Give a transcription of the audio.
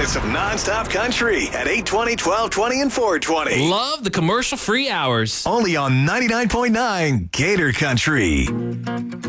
hours of nonstop country at 820, 1220, and 420. Love the commercial-free hours. Only on 99.9 Gator Country.